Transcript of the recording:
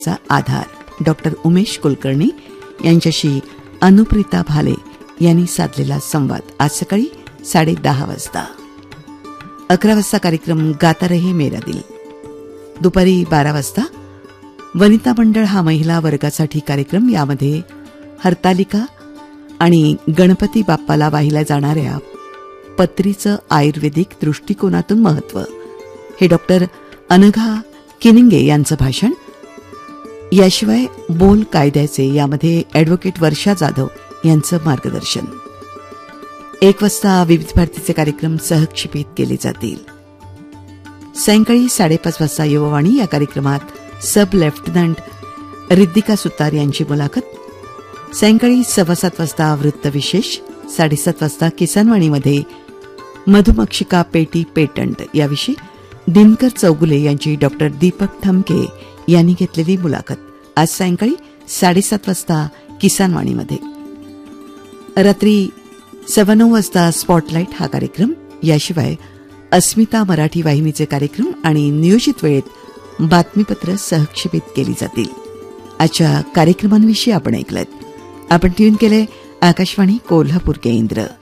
चा आधार डॉक्टर उमेश कुलकर्णी यांच्याशी अनुप्रिता भाले यांनी साधलेला संवाद आज सकाळी 10:30 वाजता. 11 वाजता कार्यक्रम गाता रहे मेरा दिल. दुपारी 12 वाजता वनिता मंडळ हा महिला वर्गासाठी कार्यक्रम. यामध्ये हरतालिका आणि गणपती बाप्पाला वाहिल्या जाणाऱ्या पत्रीचं आयुर्वेदिक दृष्टिकोनातून महत्व, हे डॉक्टर अनघा किनिंगे यांचं भाषण. याशिवाय बोल कायद्याचे, यामध्ये ॲडव्होकेट वर्षा जाधव यांचं मार्गदर्शन. 1 वाजता विविध भारतीचे कार्यक्रम सहक्षेपित केले जातील. सायंकाळी 5:30 वाजता युववाणी या कार्यक्रमात सब लेफ्टनंट रिद्धिका सुतार यांची मुलाखत. सायंकाळी 7:15 वाजता वृत्तविशेष. 7:30 वाजता किसानवाणीमध्ये मधुमक्षिका पेटी पेटंट याविषयी दिनकर चौगुले यांची डॉक्टर दीपक ठमके यांनी घेतलेली मुलाखत. आज सायंकाळी 7:30 वाजता किसानवाणीमध्ये. रात्री 9:15 वाजता स्पॉटलाईट हा कार्यक्रम. याशिवाय अस्मिता मराठी वाहिनीचे कार्यक्रम आणि नियोजित वेळेत बातमीपत्र सहक्षेपित केली जातील. आजच्या कार्यक्रमांविषयी आपण ऐकलंत. आपण ट्यून केले आकाशवाणी कोल्हापूर केंद्र.